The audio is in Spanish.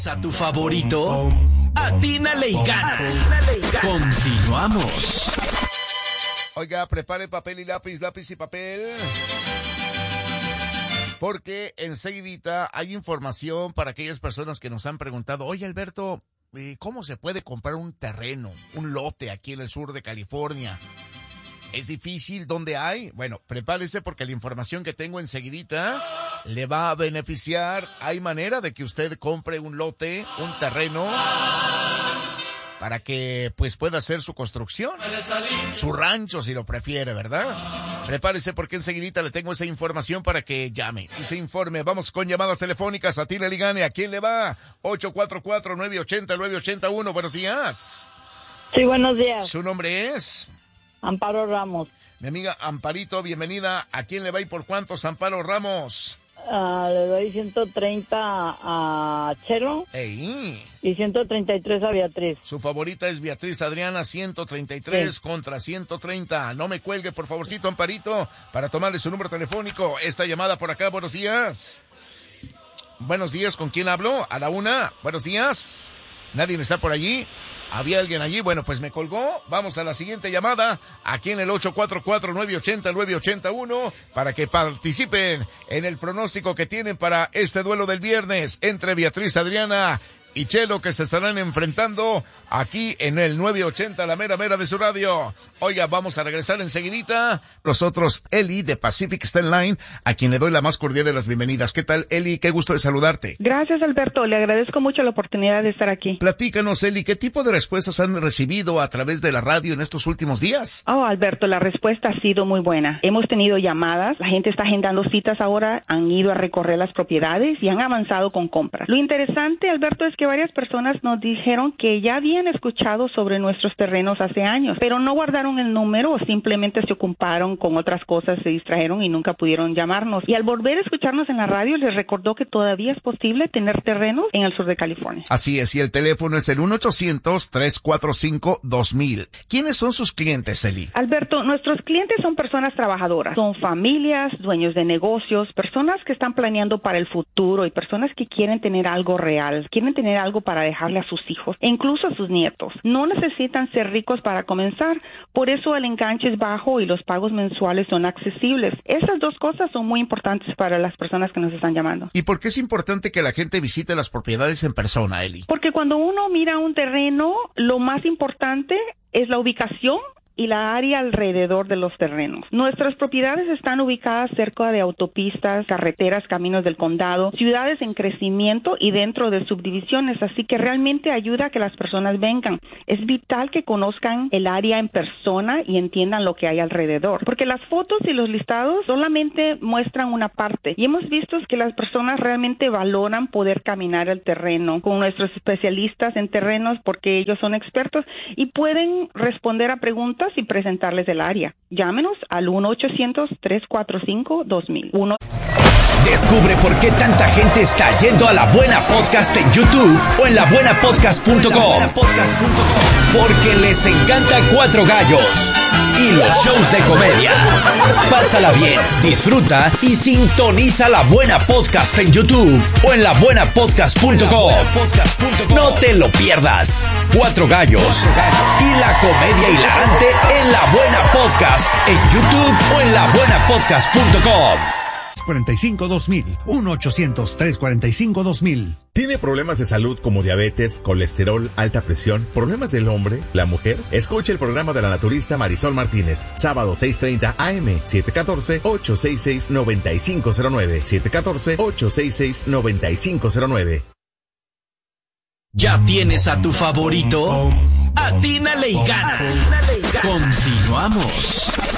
A tu favorito, atínale y gana. Continuamos. Oiga, prepare papel y lápiz, lápiz y papel. Porque enseguidita hay información para aquellas personas que nos han preguntado, oye Alberto, ¿cómo se puede comprar un terreno, un lote aquí en el sur de California? ¿Es difícil? ¿Dónde hay? Bueno, prepárese porque la información que tengo enseguidita le va a beneficiar. Hay manera de que usted compre un lote, un terreno, para que pues pueda hacer su construcción, su rancho si lo prefiere, ¿verdad? Prepárese porque enseguidita le tengo esa información para que llame y se informe. Vamos con llamadas telefónicas a Tila Ligane. ¿A quién le va? 844-980-981. Buenos días. Sí, buenos días. ¿Su nombre es? Amparo Ramos. Mi amiga Amparito, bienvenida. ¿A quién le va y por cuántos, Amparo Ramos? Le doy 130 a Chelo. ¡Ey! Y 133 a Beatriz. Su favorita es Beatriz Adriana, 133 sí. Contra 130. No me cuelgue, por favorcito, Amparito, para tomarle su número telefónico. Esta llamada por acá, buenos días. Buenos días, ¿con quién hablo? A la una. Buenos días. ¿Nadie está por allí? ¿Había alguien allí? Bueno, pues me colgó. Vamos a la siguiente llamada, aquí en el 844-980-981, para que participen en el pronóstico que tienen para este duelo del viernes entre Beatriz Adriana y Chelo, que se estarán enfrentando aquí en el 980, la mera de su radio. Oiga, vamos a regresar enseguidita. Nosotros, Eli de Pacific State Line, a quien le doy la más cordial de las bienvenidas. ¿Qué tal, Eli? Qué gusto de saludarte. Gracias, Alberto. Le agradezco mucho la oportunidad de estar aquí. Platícanos, Eli, ¿qué tipo de respuestas han recibido a través de la radio en estos últimos días? Oh, Alberto, la respuesta ha sido muy buena. Hemos tenido llamadas, la gente está agendando citas ahora, han ido a recorrer las propiedades y han avanzado con compras. Lo interesante, Alberto, es que varias personas nos dijeron que ya habían escuchado sobre nuestros terrenos hace años, pero no guardaron el número o simplemente se ocuparon con otras cosas, se distrajeron y nunca pudieron llamarnos. Y al volver a escucharnos en la radio, les recordó que todavía es posible tener terrenos en el sur de California. Así es, y el teléfono es el 1-800-345-2000. ¿Quiénes son sus clientes, Eli? Alberto, nuestros clientes son personas trabajadoras, son familias, dueños de negocios, personas que están planeando para el futuro y personas que quieren tener algo real, quieren tener algo para dejarle a sus hijos e incluso a sus nietos. No necesitan ser ricos para comenzar, por eso el enganche es bajo y los pagos mensuales son accesibles. Esas dos cosas son muy importantes para las personas que nos están llamando. ¿Y por qué es importante que la gente visite las propiedades en persona, Eli? Porque cuando uno mira un terreno, lo más importante es la ubicación y la área alrededor de los terrenos. Nuestras propiedades están ubicadas cerca de autopistas, carreteras, caminos del condado, ciudades en crecimiento y dentro de subdivisiones, así que realmente ayuda a que las personas vengan. Es vital que conozcan el área en persona y entiendan lo que hay alrededor, porque las fotos y los listados solamente muestran una parte y hemos visto que las personas realmente valoran poder caminar el terreno con nuestros especialistas en terrenos porque ellos son expertos y pueden responder a preguntas y presentarles el área. Llámenos al 1-800-345-2000. Descubre por qué tanta gente está yendo a La Buena Podcast en YouTube o en labuenapodcast.com. Porque les encanta Cuatro Gallos y los shows de comedia. Pásala bien, disfruta y sintoniza La Buena Podcast en YouTube o en labuenapodcast.com. No te lo pierdas. Cuatro Gallos y la comedia hilarante en La Buena Podcast en YouTube o en labuenapodcast.com. 45-2000, 1-800-345-2000. ¿Tiene problemas de salud como diabetes, colesterol, alta presión, problemas del hombre, la mujer? Escuche el programa de la naturista Marisol Martínez, sábado 6:30 AM, 714-866-9509, 714-866-9509. ¿Ya tienes a tu favorito? Atínale y gana. Continuamos.